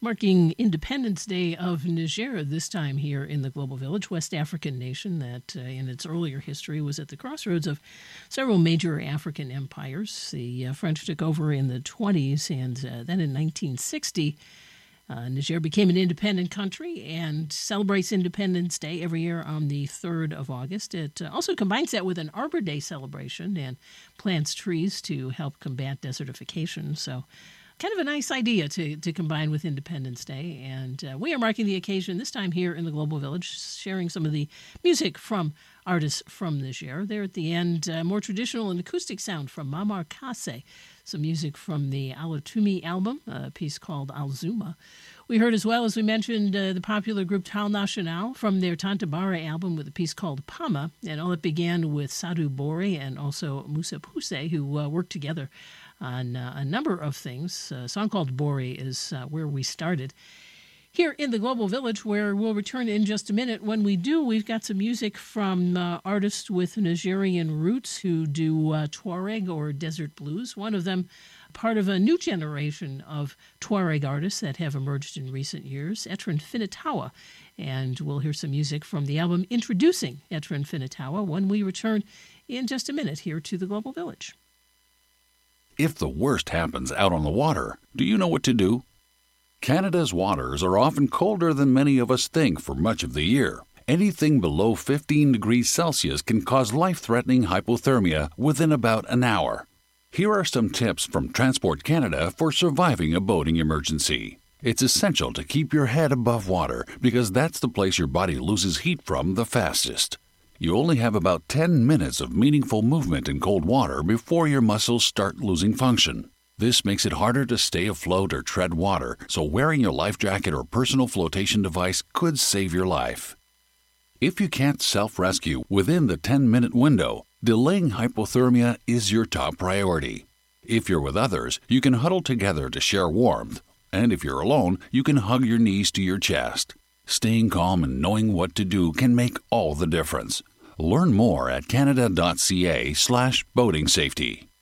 marking Independence Day of Niger, this time here in the Global Village, West African nation that in its earlier history was at the crossroads of several major African empires. The French took over in the 20s, and then in 1960, Niger became an independent country and celebrates Independence Day every year on the 3rd of August. It also combines that with an Arbor Day celebration and plants trees to help combat desertification. So kind of a nice idea to combine with Independence Day. And we are marking the occasion this time here in the Global Village, sharing some of the music from artists from Niger. There at the end, more traditional and acoustic sound from Mamar Kase, some music from the Alotumi album, a piece called Alzuma. We heard as well, as we mentioned, the popular group Tal National from their Tantabara album with a piece called Pama. And all it began with Sadou Bore and also Moussa Pousse, who worked together on a number of things. A song called Bore is where we started. Here in the Global Village, where we'll return in just a minute. When we do, we've got some music from artists with Nigerian roots who do Tuareg or desert blues. One of them part of a new generation of Tuareg artists that have emerged in recent years, Etran Finatawa. And we'll hear some music from the album introducing Etran Finatawa when we return in just a minute here to the Global Village. If the worst happens out on the water, do you know what to do? Canada's waters are often colder than many of us think for much of the year. Anything below 15 degrees Celsius can cause life-threatening hypothermia within about an hour. Here are some tips from Transport Canada for surviving a boating emergency. It's essential to keep your head above water because that's the place your body loses heat from the fastest. You only have about 10 minutes of meaningful movement in cold water before your muscles start losing function. This makes it harder to stay afloat or tread water, so wearing your life jacket or personal flotation device could save your life. If you can't self-rescue within the 10-minute window, delaying hypothermia is your top priority. If you're with others, you can huddle together to share warmth, and if you're alone, you can hug your knees to your chest. Staying calm and knowing what to do can make all the difference. Learn more at canada.ca/boating safety.